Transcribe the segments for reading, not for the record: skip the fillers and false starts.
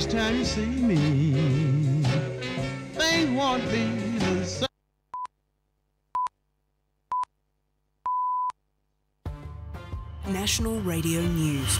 next time you see me, things won't be the same. National Radio News.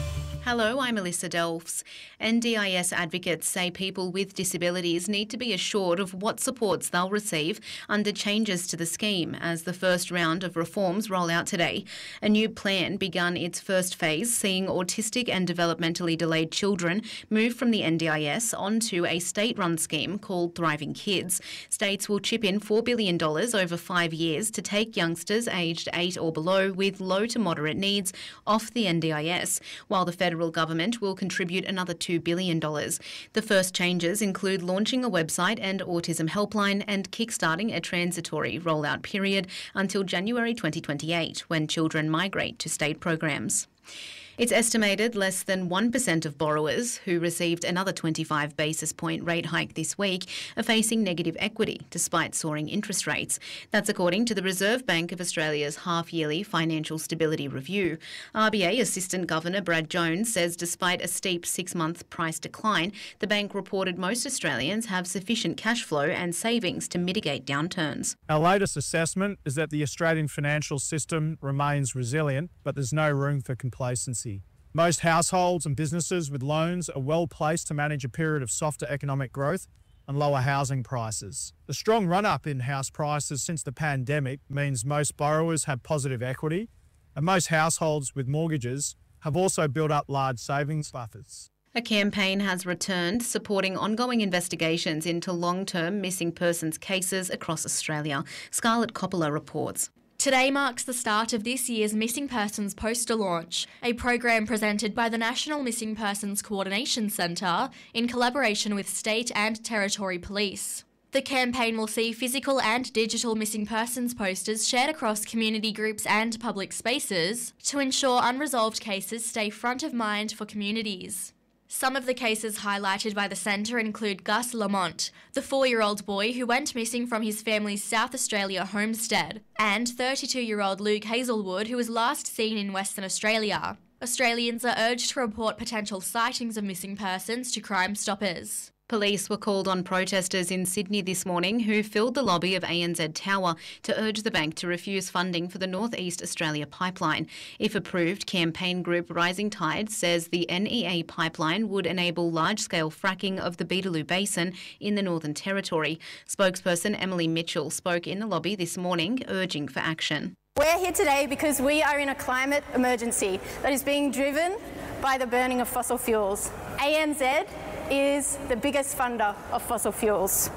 Hello, I'm Alyssa Delfs. NDIS advocates say people with disabilities need to be assured of what supports they'll receive under changes to the scheme as the first round of reforms roll out today. A new plan begun its first phase, seeing autistic and developmentally delayed children move from the NDIS onto a state-run scheme called Thriving Kids. States will chip in $4 billion over 5 years to take youngsters aged 8 or below with low to moderate needs off the NDIS, while the federal government will contribute another $2 billion. The first changes include launching a website and autism helpline and kickstarting a transitory rollout period until January 2028, when children migrate to state programs. It's estimated less than 1% of borrowers who received another 25 basis point rate hike this week are facing negative equity despite soaring interest rates. That's according to the Reserve Bank of Australia's half-yearly financial stability review. RBA Assistant Governor Brad Jones says despite a steep 6-month price decline, the bank reported most Australians have sufficient cash flow and savings to mitigate downturns. Our latest assessment is that the Australian financial system remains resilient, but there's no room for complacency. Most households and businesses with loans are well placed to manage a period of softer economic growth and lower housing prices. The strong run-up in house prices since the pandemic means most borrowers have positive equity, and most households with mortgages have also built up large savings buffers. A campaign has returned supporting ongoing investigations into long-term missing persons cases across Australia. Scarlett Coppola reports. Today marks the start of this year's Missing Persons poster launch, a program presented by the National Missing Persons Coordination Centre in collaboration with state and territory police. The campaign will see physical and digital missing persons posters shared across community groups and public spaces to ensure unresolved cases stay front of mind for communities. Some of the cases highlighted by the centre include Gus Lamont, the 4-year-old boy who went missing from his family's South Australia homestead, and 32-year-old Luke Hazelwood, who was last seen in Western Australia. Australians are urged to report potential sightings of missing persons to Crime Stoppers. Police were called on protesters in Sydney this morning who filled the lobby of ANZ Tower to urge the bank to refuse funding for the North East Australia pipeline. If approved, campaign group Rising Tide says the NEA pipeline would enable large-scale fracking of the Beetaloo Basin in the Northern Territory. Spokesperson Emily Mitchell spoke in the lobby this morning, urging for action. We're here today because we are in a climate emergency that is being driven by the burning of fossil fuels. ANZ is the biggest funder of fossil fuels.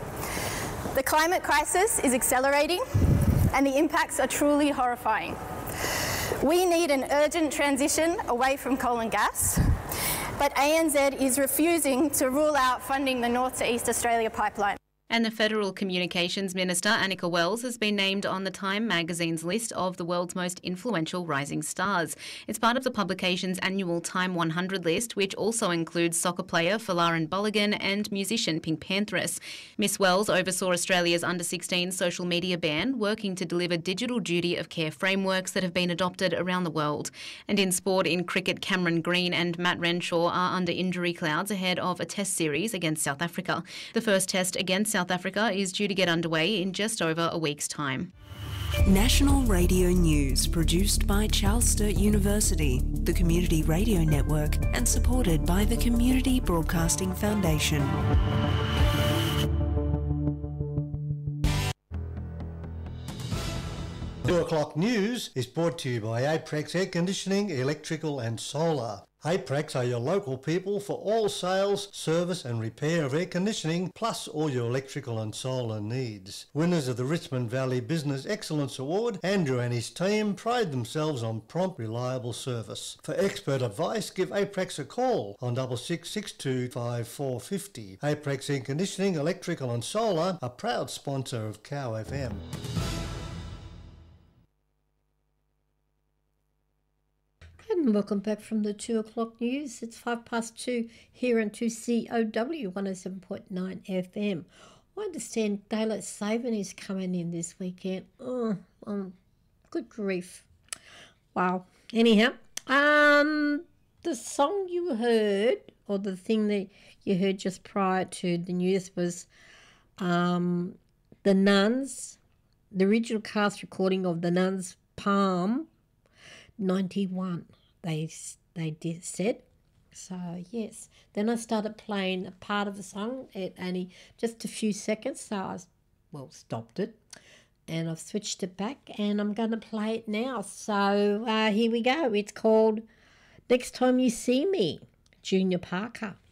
The climate crisis is accelerating and the impacts are truly horrifying. We need an urgent transition away from coal and gas, but ANZ is refusing to rule out funding the North to East Australia pipeline. And the Federal Communications Minister, Annika Wells, has been named on the Time magazine's list of the world's most influential rising stars. It's part of the publication's annual Time 100 list, which also includes soccer player Folarin Balogun and musician Pink Panthers. Miss Wells oversaw Australia's under-16 social media ban, working to deliver digital duty of care frameworks that have been adopted around the world. And in sport, in cricket, Cameron Green and Matt Renshaw are under injury clouds ahead of a test series against South Africa. The first test against South Africa is due to get underway in just over a week's time. National Radio News, produced by Charles Sturt University, the Community Radio Network, and supported by the Community Broadcasting Foundation. $2 News is brought to you by Aprex Air Conditioning, Electrical and Solar. Aprex are your local people for all sales, service and repair of air conditioning, plus all your electrical and solar needs. Winners of the Richmond Valley Business Excellence Award, Andrew and his team pride themselves on prompt, reliable service. For expert advice, give Aprex a call on 6662 5450. Aprex Air Conditioning, Electrical and Solar, a proud sponsor of Cow FM. And welcome back from the 2 news. It's 2:05 here on 2COW 107.9 FM. I understand daylight saving is coming in this weekend. Good grief. Wow. Anyhow, The song you heard, or the thing that you heard just prior to the news, was The Nuns, the original cast recording of The Nuns, Palm, 91, they said. So, yes. Then I started playing a part of the song at only just a few seconds, so I stopped it. And I've switched it back, and I'm going to play it now. So, here we go. It's called Next Time You See Me, Junior Parker.